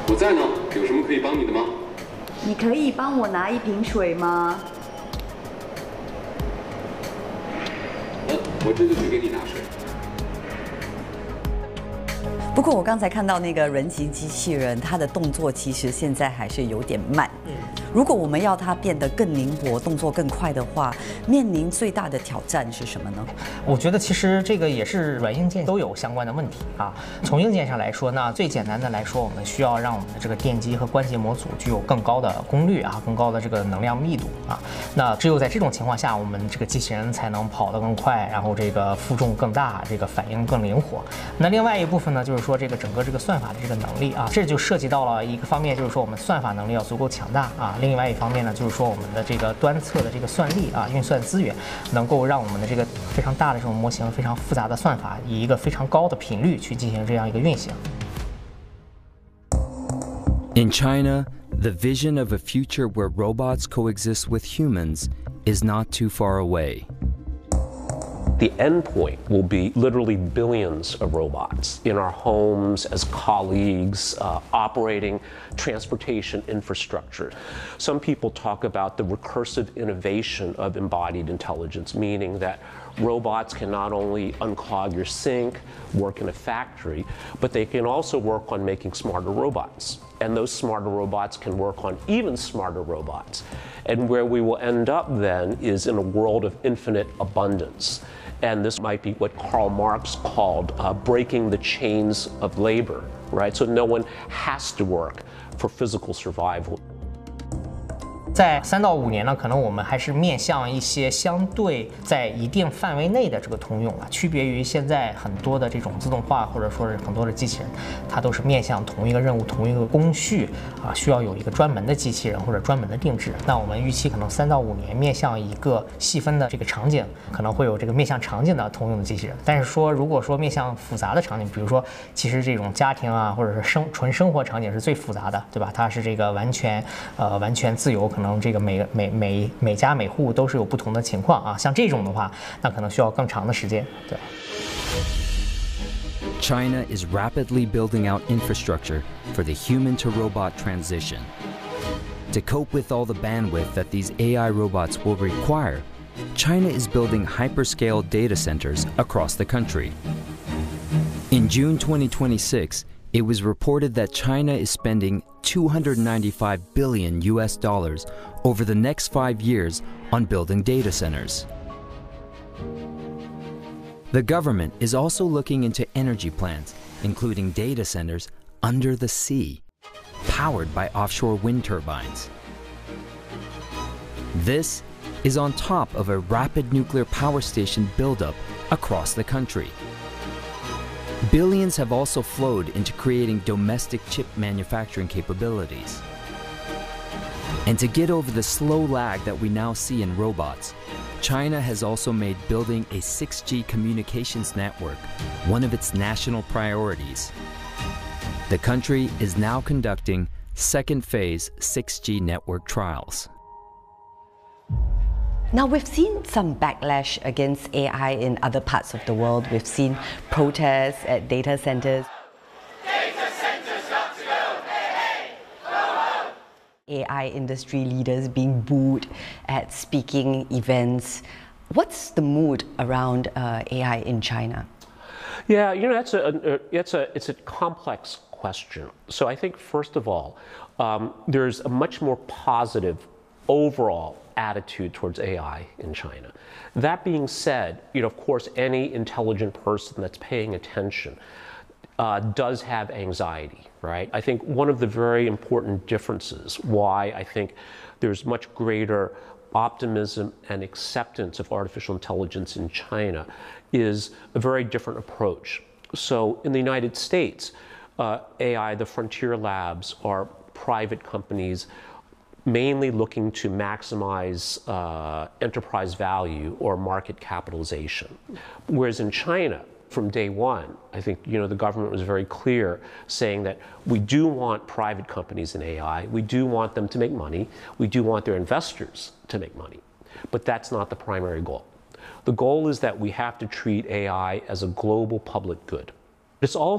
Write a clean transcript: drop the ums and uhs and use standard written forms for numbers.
我在呢，有什么可以帮你的吗？ 你可以帮我拿一瓶水吗？ 我这就去给你拿水。 不过我刚才看到那个人形机器人，它的动作其实现在还是有点慢。如果我们要它变得更灵活、动作更快的话，面临最大的挑战是什么呢？ 我觉得其实这个也是软硬件都有相关的问题啊。从硬件上来说呢，最简单的来说，我们需要让我们的这个电机和关节模组具有更高的功率啊，更高的这个能量密度啊。那只有在这种情况下，我们这个机器人才能跑得更快，然后这个负重更大，这个反应更灵活。那另外一部分呢，就是说这个整个这个算法的这个能力啊，这就涉及到了一个方面，就是说我们算法能力要足够强大啊。另外一方面呢，就是说我们的这个端侧的这个算力啊，运算资源能够让我们的这个非常大的这种模型、非常复杂的算法，以一个非常高的频率去进行这样一个运行。 In China, the vision of a future where robots coexist with humans is not too far away. The endpoint will be literally billions of robots in our homes, as colleagues, operating transportation infrastructure. Some people talk about the recursive innovation of embodied intelligence, meaning that robots can not only unclog your sink, work in a factory, but they can also work on making smarter robots. And those smarter robots can work on even smarter robots. And where we will end up then is in a world of infinite abundance. And this might be what Karl Marx called breaking the chains of labor, right? So no one has to work for physical survival. 在3到5年呢，可能我们还是面向一些相对在一定范围内的这个通用啊，区别于现在很多的这种自动化或者说是很多的机器人，它都是面向同一个任务、同一个工序啊，需要有一个专门的机器人或者专门的定制。那我们预期可能3到5年面向一个细分的这个场景，可能会有这个面向场景的通用的机器人。但是说如果说面向复杂的场景，比如说其实这种家庭啊，或者是纯生活场景是最复杂的，对吧？它是这个完全自由，可能这个每家每户都是有不同的情况啊，像这种的话，那可能需要更长的时间。对。 China is rapidly building out infrastructure for the human-to-robot transition. To cope with all the bandwidth that these AI robots will require, China is building hyperscale data centers across the country. In June 2026, it was reported that China is spending $295 billion over the next 5 years on building data centers. The government is also looking into energy plants, including data centers under the sea, powered by offshore wind turbines. This is on top of a rapid nuclear power station buildup across the country. Billions have also flowed into creating domestic chip manufacturing capabilities. And to get over the slow lag that we now see in robots, China has also made building a 6G communications network one of its national priorities. The country is now conducting second phase 6G network trials. Now, we've seen some backlash against AI in other parts of the world. We've seen protests at data centers. Data centers got to go! Hey, hey! Ho, ho! AI industry leaders being booed at speaking events. What's the mood around AI in China? Yeah, you know, it's a complex question. So I think, first of all, there's a much more positive overall attitude towards AI in China. That being said, you know, of course, any intelligent person that's paying attention does have anxiety, right? I think one of the very important differences why I think there's much greater optimism and acceptance of artificial intelligence in China is a very different approach. So in the United States, AI, the frontier labs, are private companies mainly looking to maximize enterprise value or market capitalization. Whereas in China, from day one, I think, you know, the government was very clear saying that we do want private companies in AI, we do want them to make money, we do want their investors to make money, but that's not the primary goal. The goal is that we have to treat AI as a global public good. It's also